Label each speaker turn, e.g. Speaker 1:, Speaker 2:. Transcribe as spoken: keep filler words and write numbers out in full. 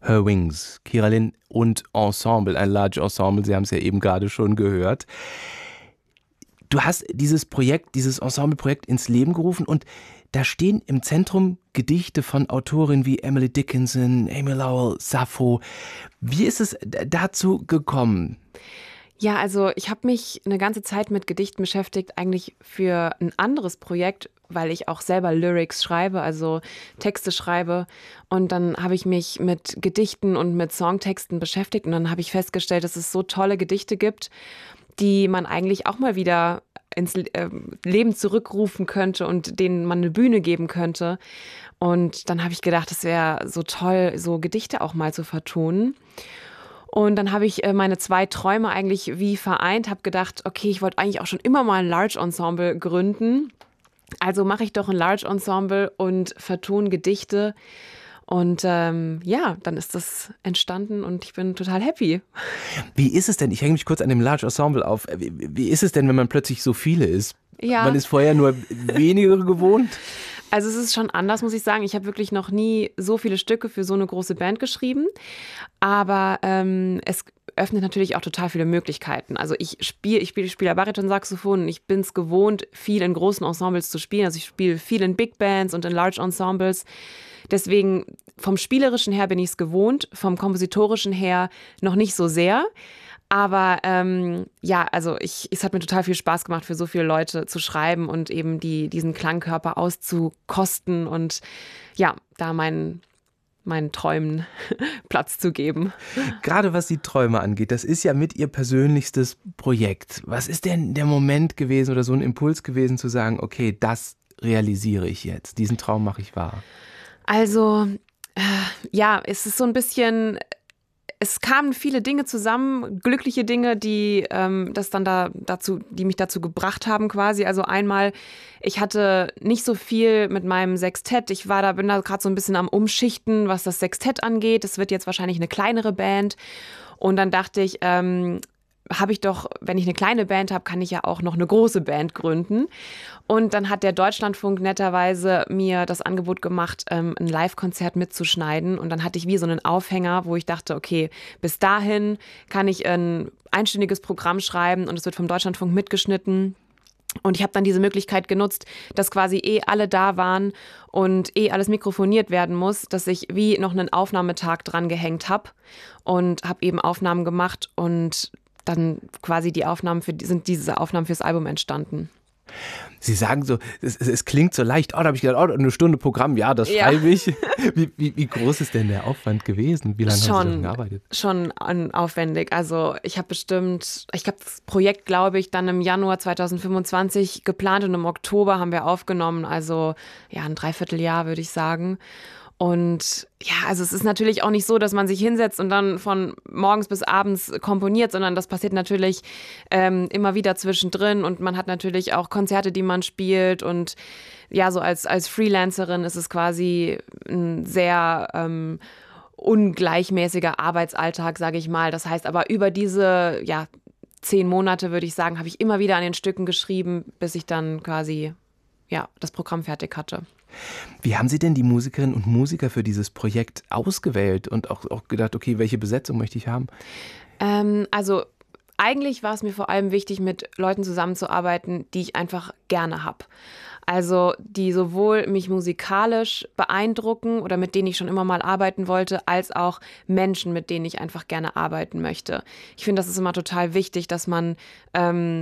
Speaker 1: Her Wings, Kira Lynn und Ensemble, ein Large Ensemble, Sie haben es ja eben gerade schon gehört. Du hast dieses Projekt, dieses Ensemble-Projekt ins Leben gerufen und da stehen im Zentrum Gedichte von Autorinnen wie Emily Dickinson, Amy Lowell, Sappho. Wie ist es dazu gekommen?
Speaker 2: Ja, also ich habe mich eine ganze Zeit mit Gedichten beschäftigt, eigentlich für ein anderes Projekt, weil ich auch selber Lyrics schreibe, also Texte schreibe. Und dann habe ich mich mit Gedichten und mit Songtexten beschäftigt und dann habe ich festgestellt, dass es so tolle Gedichte gibt, die man eigentlich auch mal wieder ins Leben zurückrufen könnte und denen man eine Bühne geben könnte. Und dann habe ich gedacht, es wäre so toll, so Gedichte auch mal zu vertonen. Und dann habe ich meine zwei Träume eigentlich wie vereint, habe gedacht, okay, ich wollte eigentlich auch schon immer mal ein Large Ensemble gründen. Also mache ich doch ein Large Ensemble und vertone Gedichte. Und ähm, ja, dann ist das entstanden und ich bin total happy.
Speaker 1: Wie ist es denn, ich hänge mich kurz an dem Large Ensemble auf, wie, wie ist es denn, wenn man plötzlich so viele ist?
Speaker 2: Ja.
Speaker 1: Man ist vorher nur wenige gewohnt?
Speaker 2: Also es ist schon anders, muss ich sagen. Ich habe wirklich noch nie so viele Stücke für so eine große Band geschrieben. Aber ähm, es öffnet natürlich auch total viele Möglichkeiten. Also ich spiele ich spiele spiele Bariton-Saxophon und ich bin es gewohnt, viel in großen Ensembles zu spielen. Also ich spiele viel in Big Bands und in Large Ensembles. Deswegen vom Spielerischen her bin ich es gewohnt, vom Kompositorischen her noch nicht so sehr. Aber ähm, ja, also ich, es hat mir total viel Spaß gemacht, für so viele Leute zu schreiben und eben die, diesen Klangkörper auszukosten und ja, da meinen, meinen Träumen Platz zu geben.
Speaker 1: Gerade was die Träume angeht, das ist ja mit Ihr persönlichstes Projekt. Was ist denn der Moment gewesen oder so ein Impuls gewesen zu sagen, okay, das realisiere ich jetzt, diesen Traum mache ich wahr?
Speaker 2: Also äh, ja, es ist so ein bisschen... Es kamen viele Dinge zusammen, glückliche Dinge, die ähm, das dann da dazu, die mich dazu gebracht haben quasi. Also einmal, ich hatte nicht so viel mit meinem Sextett. Ich war da, bin da gerade so ein bisschen am Umschichten, was das Sextett angeht. Das wird jetzt wahrscheinlich eine kleinere Band. Und dann dachte ich, ähm, habe ich doch, wenn ich eine kleine Band habe, kann ich ja auch noch eine große Band gründen. Und dann hat der Deutschlandfunk netterweise mir das Angebot gemacht, ein Live-Konzert mitzuschneiden. Und dann hatte ich wie so einen Aufhänger, wo ich dachte, okay, bis dahin kann ich ein einstündiges Programm schreiben und es wird vom Deutschlandfunk mitgeschnitten. Und ich habe dann diese Möglichkeit genutzt, dass quasi eh alle da waren und eh alles mikrofoniert werden muss, dass ich wie noch einen Aufnahmetag dran gehängt habe und habe eben Aufnahmen gemacht und dann quasi die Aufnahmen für, sind diese Aufnahmen fürs Album entstanden.
Speaker 1: Sie sagen so, es, es, es klingt so leicht, oh, da habe ich gedacht, oh, eine Stunde Programm, ja, das schreibe ich. Ja. Wie, wie, wie groß ist denn der Aufwand gewesen? Wie lange
Speaker 2: schon,
Speaker 1: haben Sie daran gearbeitet?
Speaker 2: Schon aufwendig. Also ich habe bestimmt, ich habe das Projekt, glaube ich, dann im Januar zweitausendfünfundzwanzig geplant und im Oktober haben wir aufgenommen. Also ja, ein Dreivierteljahr, würde ich sagen. Und ja, also es ist natürlich auch nicht so, dass man sich hinsetzt und dann von morgens bis abends komponiert, sondern das passiert natürlich ähm, immer wieder zwischendrin und man hat natürlich auch Konzerte, die man spielt und ja, so als, als Freelancerin ist es quasi ein sehr ähm, ungleichmäßiger Arbeitsalltag, sage ich mal. Das heißt aber über diese, ja, zehn Monate, würde ich sagen, habe ich immer wieder an den Stücken geschrieben, bis ich dann quasi, ja, das Programm fertig hatte.
Speaker 1: Wie haben Sie denn die Musikerinnen und Musiker für dieses Projekt ausgewählt und auch, auch gedacht, okay, welche Besetzung möchte ich haben?
Speaker 2: Ähm, also eigentlich war es mir vor allem wichtig, mit Leuten zusammenzuarbeiten, die ich einfach gerne habe. Also die sowohl mich musikalisch beeindrucken oder mit denen ich schon immer mal arbeiten wollte, als auch Menschen, mit denen ich einfach gerne arbeiten möchte. Ich finde, das ist immer total wichtig, dass man ähm,